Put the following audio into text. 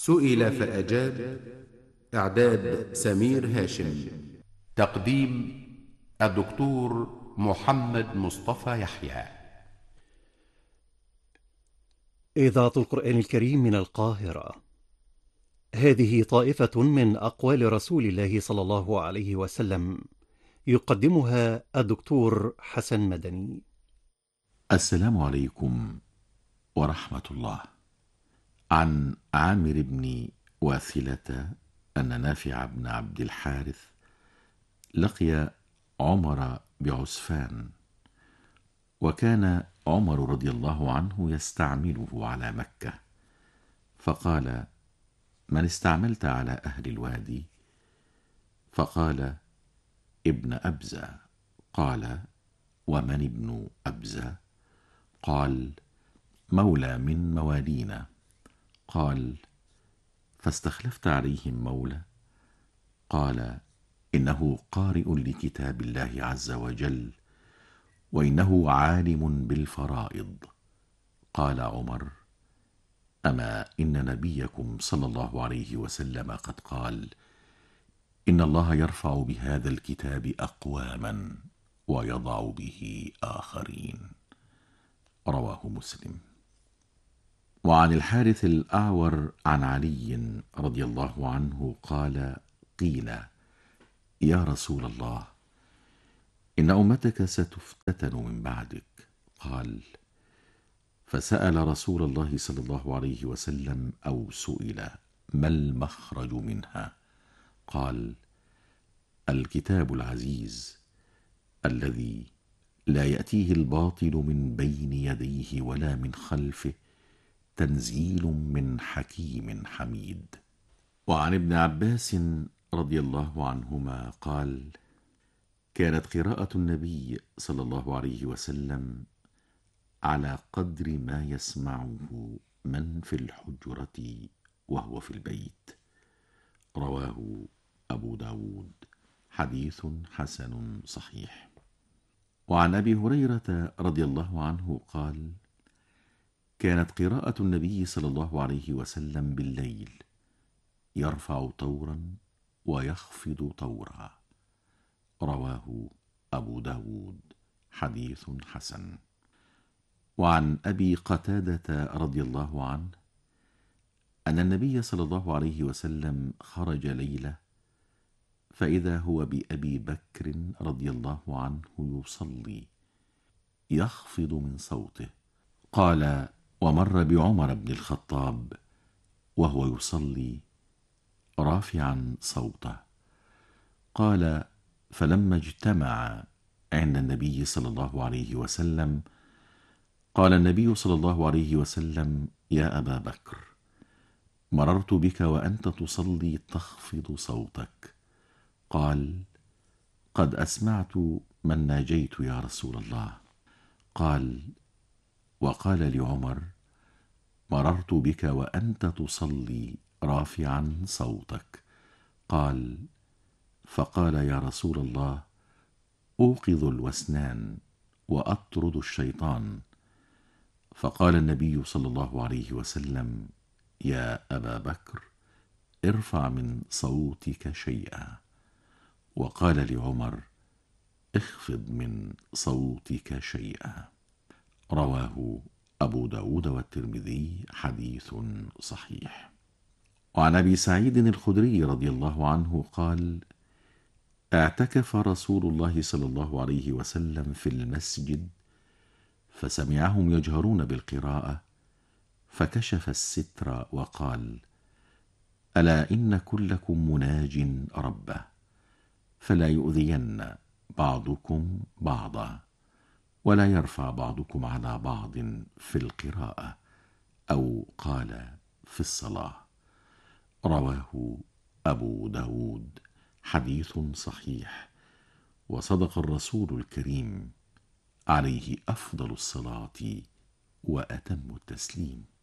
سئل فأجاب. إعداد سمير هاشم. تقديم الدكتور محمد مصطفى يحيى. إذاعة القرآن الكريم من القاهرة. هذه طائفة من أقوال رسول الله صلى الله عليه وسلم، يقدمها الدكتور حسن مدني. السلام عليكم ورحمة الله. عن عامر بن واثلة أن نافع بن عبد الحارث لقي عمر بعسفان، وكان عمر رضي الله عنه يستعمله على مكة، فقال: من استعملت على أهل الوادي؟ فقال: ابن أبزة. قال: ومن ابن أبزة؟ قال: مولى من موالينا. قال: فاستخلفت عليهم مولى؟ قال: إنه قارئ لكتاب الله عز وجل، وإنه عالم بالفرائض. قال عمر: أما إن نبيكم صلى الله عليه وسلم قد قال: إن الله يرفع بهذا الكتاب أقواما ويضع به آخرين. رواه مسلم. وعن الحارث الأعور عن علي رضي الله عنه قال: قيل: يا رسول الله، إن أمتك ستفتتن من بعدك. قال: فسأل رسول الله صلى الله عليه وسلم أو سئل: ما المخرج منها؟ قال: الكتاب العزيز الذي لا يأتيه الباطل من بين يديه ولا من خلفه، تنزيل من حكيم حميد. وعن ابن عباس رضي الله عنهما قال: كانت قراءة النبي صلى الله عليه وسلم على قدر ما يسمعه من في الحجرة وهو في البيت. رواه أبو داود، حديث حسن صحيح. وعن أبي هريرة رضي الله عنه قال: كانت قراءة النبي صلى الله عليه وسلم بالليل يرفع طورا ويخفض طورا. رواه أبو داود، حديث حسن. وعن أبي قتادة رضي الله عنه أن النبي صلى الله عليه وسلم خرج ليلة، فإذا هو بأبي بكر رضي الله عنه يصلي يخفض من صوته. قال: ومر بعمر بن الخطاب وهو يصلي رافعا صوته. قال: فلما اجتمع عند النبي صلى الله عليه وسلم قال النبي صلى الله عليه وسلم: يا أبا بكر، مررت بك وأنت تصلي تخفض صوتك. قال: قد أسمعت من ناجيت يا رسول الله. قال: وقال لعمر: مررت بك وأنت تصلي رافعا صوتك. قال: فقال: يا رسول الله، أوقظ الوسنان وأطرد الشيطان. فقال النبي صلى الله عليه وسلم: يا أبا بكر، ارفع من صوتك شيئا. وقال لعمر: اخفض من صوتك شيئا. رواه أبو داود والترمذي، حديث صحيح. وعن أبي سعيد الخدري رضي الله عنه قال: اعتكف رسول الله صلى الله عليه وسلم في المسجد، فسمعهم يجهرون بالقراءة، فكشف الستر وقال: ألا إن كلكم مناج ربه، فلا يؤذين بعضكم بعضا، ولا يرفع بعضكم على بعض في القراءة، أو قال في الصلاة. رواه أبو داود، حديث صحيح. وصدق الرسول الكريم عليه أفضل الصلاة وأتم التسليم.